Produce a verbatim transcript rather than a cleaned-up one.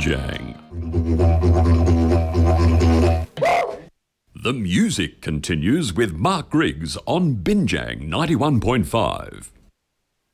Binjang. The music continues with Mark Griggs on Binjang ninety-one point five.